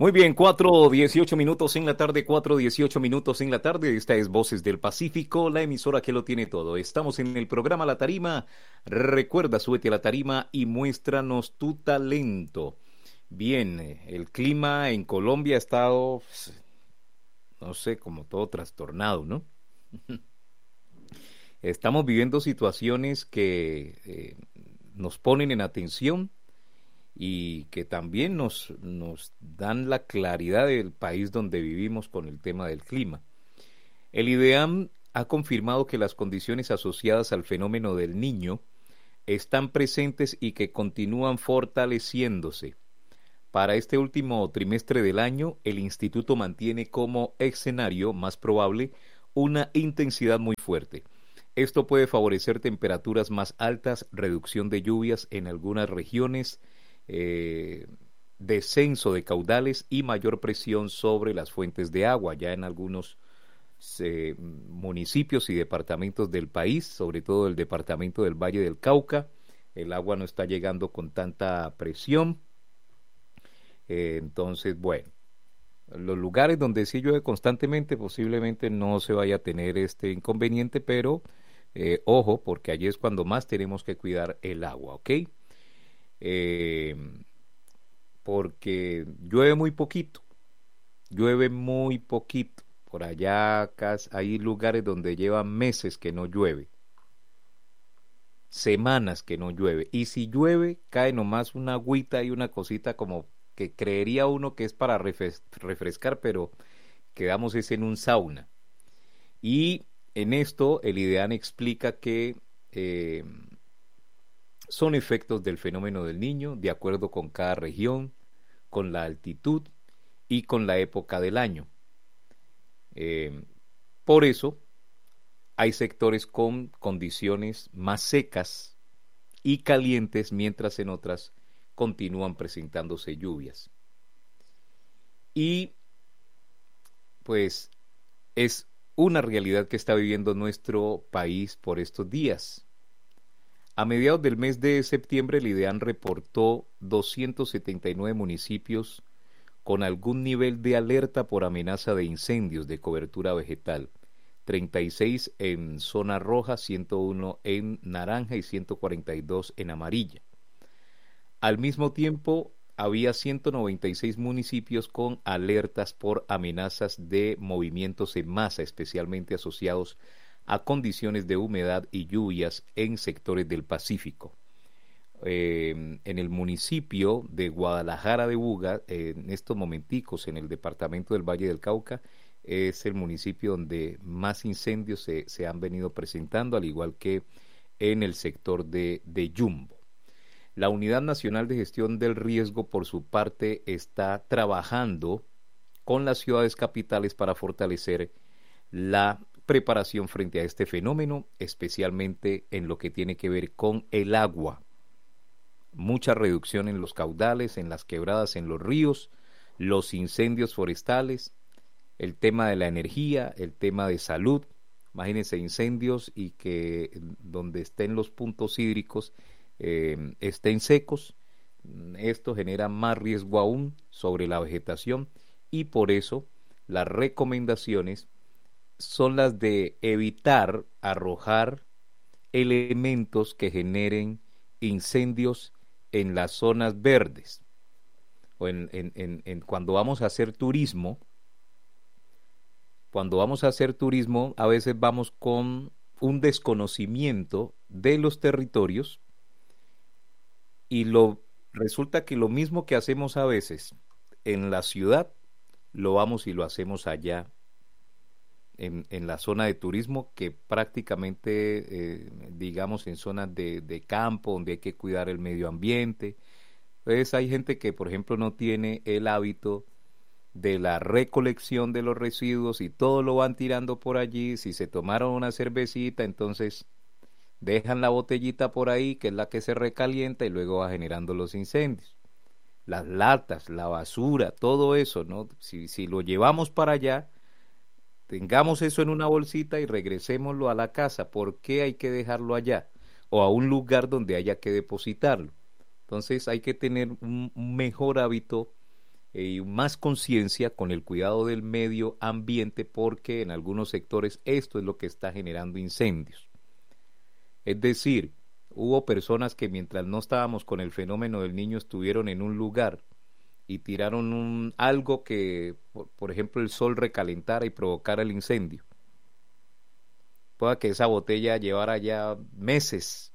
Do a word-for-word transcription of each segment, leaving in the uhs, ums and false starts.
Muy bien, cuatro dieciocho minutos en la tarde, cuatro dieciocho minutos en la tarde. Esta es Voces del Pacífico, la emisora que lo tiene todo. Estamos en el programa La Tarima. Recuerda, súbete a la tarima y muéstranos tu talento. Bien, eh, el clima en Colombia ha estado, pues, no sé, como todo trastornado, ¿no? Estamos viviendo situaciones que eh, nos ponen en atención y que también nos, nos dan la claridad del país donde vivimos con el tema del clima. El IDEAM ha confirmado que las condiciones asociadas al fenómeno del Niño están presentes y que continúan fortaleciéndose. Para este último trimestre del año, el instituto mantiene como escenario más probable una intensidad muy fuerte. Esto puede favorecer temperaturas más altas, reducción de lluvias en algunas regiones, eh, descenso de caudales y mayor presión sobre las fuentes de agua, ya en algunos eh, municipios y departamentos del país, sobre todo el departamento del Valle del Cauca. El agua no está llegando con tanta presión. Eh, entonces, bueno, los lugares donde sí llueve constantemente posiblemente no se vaya a tener este inconveniente, pero eh, ojo, porque allí es cuando más tenemos que cuidar el agua, ¿ok? Eh, porque llueve muy poquito, llueve muy poquito. Por allá acá hay lugares donde llevan meses que no llueve, semanas que no llueve. Y si llueve, cae nomás una agüita y una cosita como que creería uno que es para refres refrescar, pero quedamos es en un sauna. Y en esto el IDEAN explica que eh, son efectos del fenómeno del Niño, de acuerdo con cada región, con la altitud y con la época del año. Eh, por eso hay sectores con condiciones más secas y calientes, mientras en otras continúan presentándose lluvias. Y pues es una realidad que está viviendo nuestro país por estos días. A mediados del mes de septiembre, el IDEAN reportó doscientos setenta y nueve municipios con algún nivel de alerta por amenaza de incendios de cobertura vegetal, treinta y seis en zona roja, ciento uno en naranja y ciento cuarenta y dos en amarilla. Al mismo tiempo, había ciento noventa y seis municipios con alertas por amenazas de movimientos en masa, especialmente asociados a condiciones de humedad y lluvias en sectores del Pacífico. Eh, en el municipio de Guadalajara de Buga, eh, en estos momenticos, en el departamento del Valle del Cauca, es el municipio donde más incendios se, se han venido presentando, al igual que en el sector de, de Yumbo. La Unidad Nacional de Gestión del Riesgo, por su parte, está trabajando con las ciudades capitales para fortalecer la preparación frente a este fenómeno, especialmente en lo que tiene que ver con el agua. Mucha reducción en los caudales, en las quebradas, en los ríos, los incendios forestales, el tema de la energía, el tema de salud. Imagínense incendios y que donde estén los puntos hídricos eh, estén secos. Esto genera más riesgo aún sobre la vegetación y por eso las recomendaciones son las de evitar arrojar elementos que generen incendios en las zonas verdes o en, en, en, en cuando vamos a hacer turismo. Cuando vamos a hacer turismo, a veces vamos con un desconocimiento de los territorios y lo resulta que lo mismo que hacemos a veces en la ciudad, lo vamos y lo hacemos allá en, en la zona de turismo, que prácticamente, eh, digamos, en zonas de, de campo, donde hay que cuidar el medio ambiente. Entonces hay gente que, por ejemplo, no tiene el hábito de la recolección de los residuos y todo lo van tirando por allí. Si se tomaron una cervecita, entonces dejan la botellita por ahí, que es la que se recalienta y luego va generando los incendios. Las latas, la basura, todo eso, ¿no? Si, si lo llevamos para allá, tengamos eso en una bolsita y regresémoslo a la casa. ¿Por qué hay que dejarlo allá? O a un lugar donde haya que depositarlo. Entonces hay que tener un, un mejor hábito y más conciencia con el cuidado del medio ambiente, porque en algunos sectores esto es lo que está generando incendios. Es decir, hubo personas que mientras no estábamos con el fenómeno del niño estuvieron en un lugar y tiraron un, algo que, por, por ejemplo, el sol recalentara y provocara el incendio. Pueda que esa botella llevara ya meses,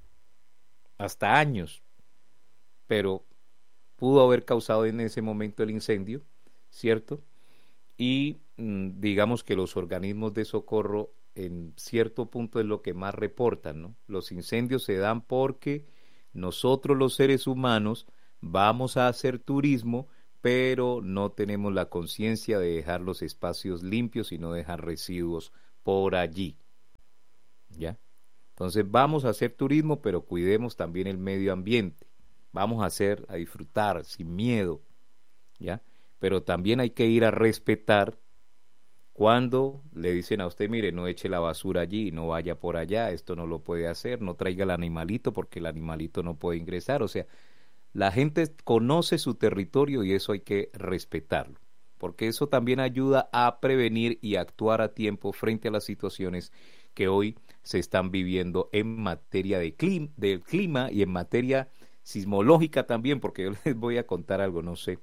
hasta años, pero pudo haber causado en ese momento el incendio, ¿cierto? Y mm, digamos que los organismos de socorro en cierto punto es lo que más reportan, ¿no? Los incendios se dan porque nosotros los seres humanos vamos a hacer turismo, pero no tenemos la conciencia de dejar los espacios limpios y no dejar residuos por allí, ¿ya? Entonces vamos a hacer turismo, pero cuidemos también el medio ambiente. Vamos a hacer, a disfrutar sin miedo, ¿ya? Pero también hay que ir a respetar cuando le dicen a usted, mire, no eche la basura allí, no vaya por allá, esto no lo puede hacer, no traiga el animalito porque el animalito no puede ingresar. O sea, la gente conoce su territorio y eso hay que respetarlo, porque eso también ayuda a prevenir y actuar a tiempo frente a las situaciones que hoy se están viviendo en materia de clima, del clima y en materia sismológica también, porque yo les voy a contar algo, no sé.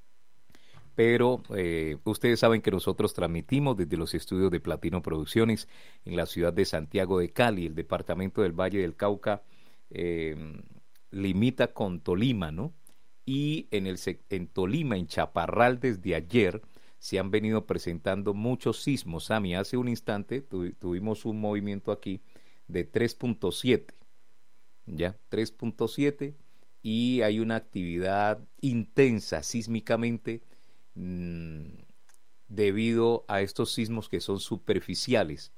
Pero eh, ustedes saben que nosotros transmitimos desde los estudios de Platino Producciones en la ciudad de Santiago de Cali, el departamento del Valle del Cauca, eh, limita con Tolima, ¿no? Y en, el, en Tolima, en Chaparral, desde ayer, se han venido presentando muchos sismos. Sami, hace un instante tu, tuvimos un movimiento aquí de tres punto siete, ¿ya? tres punto siete, y hay una actividad intensa sísmicamente mmm, debido a estos sismos que son superficiales.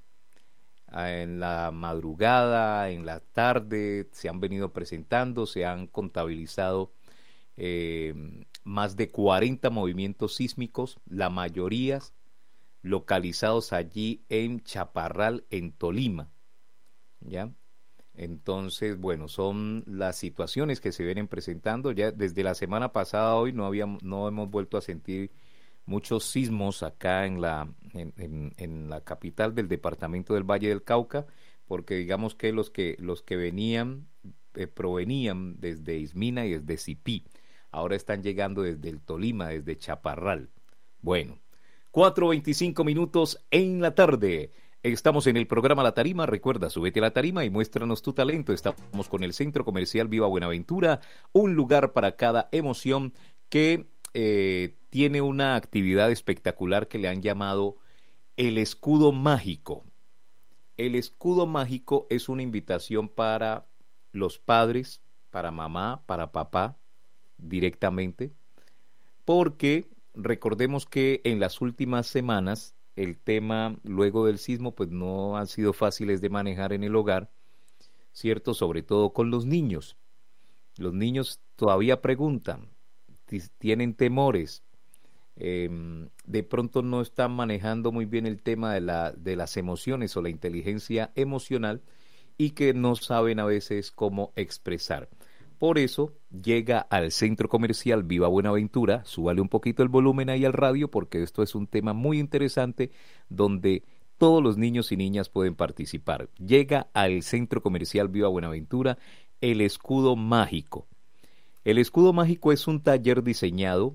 En la madrugada, en la tarde, se han venido presentando, se han contabilizado eh, más de cuarenta movimientos sísmicos, la mayoría localizados allí en Chaparral, en Tolima, ¿ya? Entonces, bueno, son las situaciones que se vienen presentando. Ya desde la semana pasada a hoy no habíamos, no hemos vuelto a sentir muchos sismos acá en la, en, en, en la capital del departamento del Valle del Cauca, porque digamos que los que, los que venían, eh, provenían desde Ismina y desde Sipí, ahora están llegando desde el Tolima, desde Chaparral. Bueno, cuatro veinticinco minutos en la tarde. Estamos en el programa La Tarima. Recuerda, súbete a la tarima y muéstranos tu talento. Estamos con el Centro Comercial Viva Buenaventura, un lugar para cada emoción que eh, tiene una actividad espectacular que le han llamado el escudo mágico. El escudo mágico es una invitación para los padres, para mamá, para papá, directamente, porque recordemos que en las últimas semanas el tema luego del sismo pues no han sido fáciles de manejar en el hogar, ¿cierto? Sobre todo con los niños. Los niños todavía preguntan, tienen temores, eh, de pronto no están manejando muy bien el tema de, la, de las emociones o la inteligencia emocional y que no saben a veces cómo expresar. Por eso llega al Centro Comercial Viva Buenaventura, súbale un poquito el volumen ahí al radio porque esto es un tema muy interesante donde todos los niños y niñas pueden participar. Llega al Centro Comercial Viva Buenaventura el escudo mágico. El escudo mágico es un taller diseñado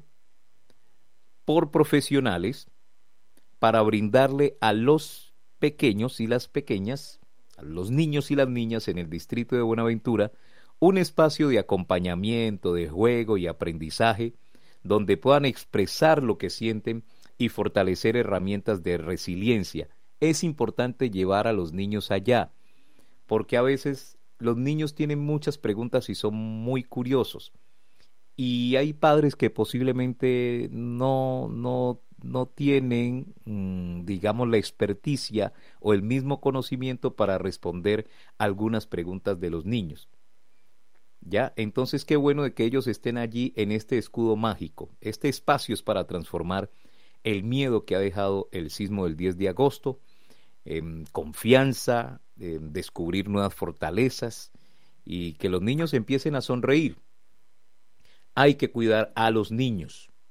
por profesionales para brindarle a los pequeños y las pequeñas, a los niños y las niñas en el distrito de Buenaventura, un espacio de acompañamiento, de juego y aprendizaje, donde puedan expresar lo que sienten y fortalecer herramientas de resiliencia. Es importante llevar a los niños allá, porque a veces los niños tienen muchas preguntas y son muy curiosos. Y hay padres que posiblemente no, no, no tienen, mmm, digamos, la experticia o el mismo conocimiento para responder algunas preguntas de los niños. ¿Ya? Entonces, qué bueno de que ellos estén allí en este escudo mágico. Este espacio es para transformar el miedo que ha dejado el sismo del diez de agosto, en confianza, en descubrir nuevas fortalezas y que los niños empiecen a sonreír. Hay que cuidar a los niños.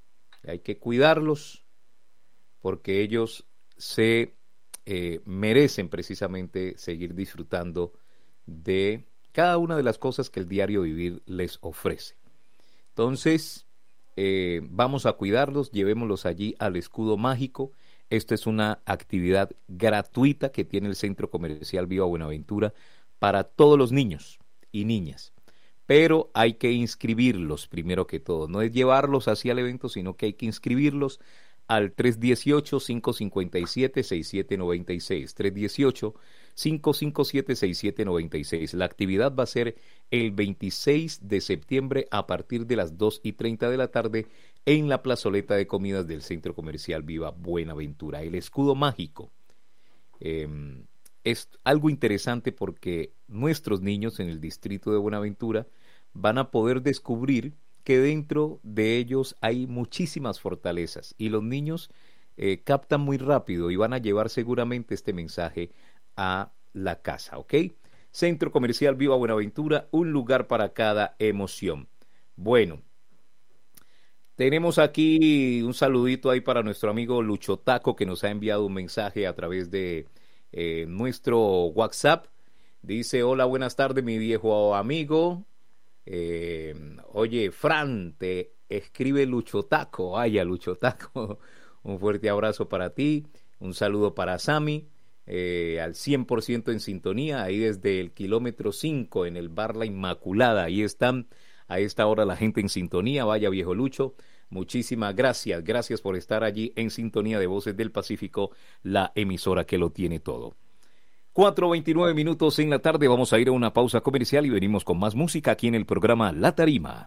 Hay que cuidarlos porque ellos se eh, merecen precisamente seguir disfrutando de cada una de las cosas que el diario vivir les ofrece. Entonces, eh, vamos a cuidarlos, llevémoslos allí al Escudo Mágico. Esta es una actividad gratuita que tiene el Centro Comercial Viva Buenaventura para todos los niños y niñas. Pero hay que inscribirlos primero que todo. No es llevarlos hacia el evento, sino que hay que inscribirlos al tres uno ocho, cinco cinco siete, seis siete nueve seis. tres uno ocho, cinco cinco siete, seis siete nueve seis. La actividad va a ser el veintiséis de septiembre a partir de las dos y treinta de la tarde en la plazoleta de comidas del Centro Comercial Viva Buenaventura. El Escudo Mágico. Eh, es algo interesante porque nuestros niños en el distrito de Buenaventura van a poder descubrir que dentro de ellos hay muchísimas fortalezas y los niños eh, captan muy rápido y van a llevar seguramente este mensaje a la casa, ¿ok? Centro Comercial Viva Buenaventura, un lugar para cada emoción. Bueno, tenemos aquí un saludito ahí para nuestro amigo Lucho Taco, que nos ha enviado un mensaje a través de eh, nuestro WhatsApp. Dice: hola, buenas tardes, mi viejo amigo. Eh, oye, Fran, te escribe Lucho Taco. Vaya, Lucho Taco, un fuerte abrazo para ti. Un saludo para Sammy, eh, al cien por ciento en sintonía, ahí desde el kilómetro cinco en el bar La Inmaculada. Ahí están a esta hora la gente en sintonía. Vaya, viejo Lucho, muchísimas gracias. Gracias por estar allí en sintonía de Voces del Pacífico, la emisora que lo tiene todo. cuatro veintinueve minutos en la tarde, vamos a ir a una pausa comercial y venimos con más música aquí en el programa La Tarima.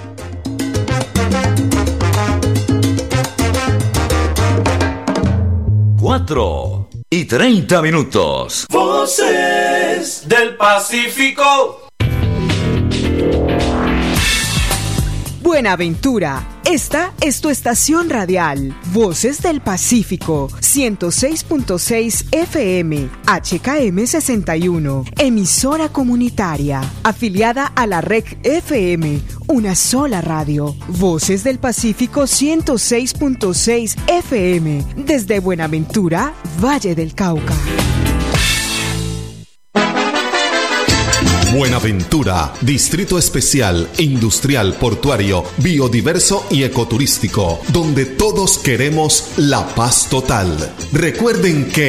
Cuatro y treinta minutos. Voces del Pacífico. Buenaventura, esta es tu estación radial, Voces del Pacífico, ciento seis punto seis F M, H K M sesenta y uno, emisora comunitaria, afiliada a la R E C F M, una sola radio, Voces del Pacífico ciento seis punto seis F M, desde Buenaventura, Valle del Cauca. Buenaventura, Distrito Especial, Industrial, Portuario, Biodiverso y Ecoturístico, donde todos queremos la paz total. Recuerden que